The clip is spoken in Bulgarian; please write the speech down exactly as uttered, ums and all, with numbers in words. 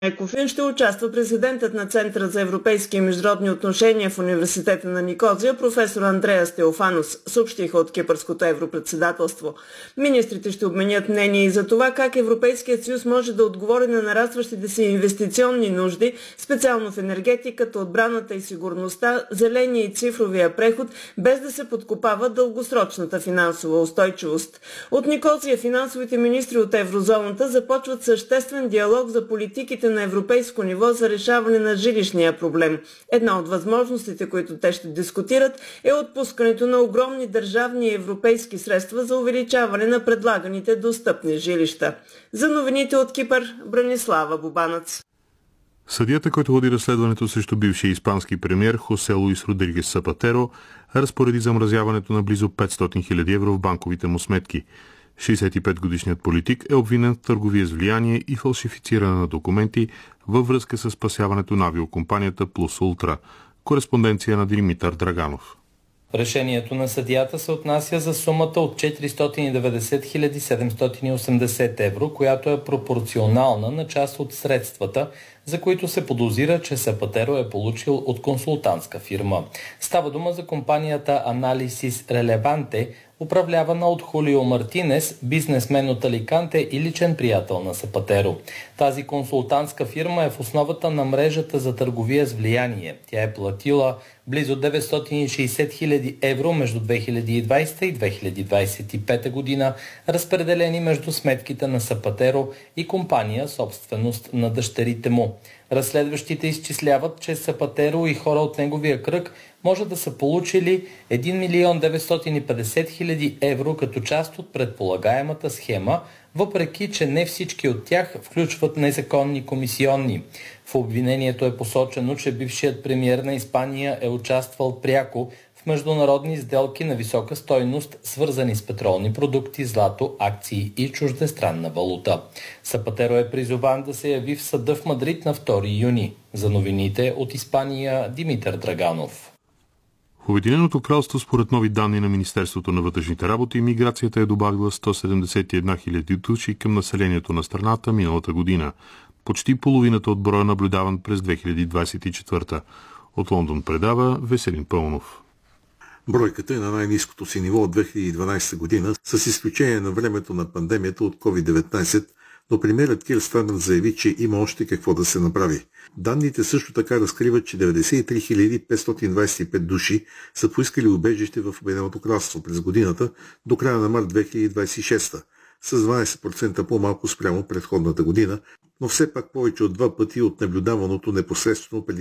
Екофин ще участва президентът на Центъра за европейски и международни отношения в университета на Никозия, професор Андреас Теофанос, съобщиха от Кипърското европредседателство. Министрите ще обменят мнение и за това как Европейският съюз може да отговори на нарастващите си инвестиционни нужди, специално в енергетиката, отбраната и сигурността, зеления и цифровия преход, без да се подкопава дългосрочната финансова устойчивост. От Никозия финансовите министри от еврозоната започват съществен диалог за политиките на европейско ниво за решаване на жилищния проблем. Една от възможностите, които те ще дискутират, е отпускането на огромни държавни и европейски средства за увеличаване на предлаганите достъпни жилища. За новините от Кипър, Бранислава Бубанец. Съдията, който води разследването срещу бившия испански премиер Хосе Луис Родригес Запатеро, разпореди замразяването на близо петстотин хиляди евро в банковите му сметки. шейсет и пет годишният политик е обвинен в търговия с влияние и фалшифициране на документи във връзка с спасяването на авиокомпанията Плюс Ултра. Кореспонденция на Димитър Драганов. Решението на съдията се отнася за сумата от четиристотин и деветдесет хиляди седемстотин и осемдесет евро, която е пропорционална на част от средствата, за които се подозира, че Запатеро е получил от консултантска фирма. Става дума за компанията Аналисис Релеванте, управлявана от Хулио Мартинес, бизнесмен от Аликанте и личен приятел на Запатеро. Тази консултантска фирма е в основата на мрежата за търговия с влияние. Тя е платила близо деветстотин и шейсет хиляди евро между две хиляди и двадесета и две хиляди двадесет и пета година, разпределени между сметките на Запатеро и компания, собственост на дъщерите му. Разследващите изчисляват, че Запатеро и хора от неговия кръг може да са получили един милион деветстотин и петдесет хиляди евро като част от предполагаемата схема, въпреки че не всички от тях включват незаконни комисионни. В обвинението е посочено, че бившият премиер на Испания е участвал пряко в международни сделки на висока стойност, свързани с петролни продукти, злато, акции и чуждестранна валута. Запатеро е призован да се яви в съда в Мадрид на втори юни. За новините от Испания, Димитър Драганов. В Обединеното кралство, според нови данни на Министерството на вътрешните работи, миграцията е добавила сто седемдесет и една хиляди души към населението на страната миналата година. Почти половината от броя наблюдаван през две хиляди двадесет и четвърта. От Лондон предава Веселин Пълнов. Бройката е на най-ниското си ниво от две хиляди и дванадесета година, с изключение на времето на пандемията от ковид деветнадесет, но премиерът Кир Стармер заяви, че има още какво да се направи. Данните също така разкриват, че деветдесет и три хиляди петстотин двадесет и пет души са поискали убежище в Обединеното кралство през годината до края на март две хиляди двадесет и шеста, с двадесет процента по-малко спрямо предходната година, но все пак повече от два пъти от наблюдаваното непосредствено преди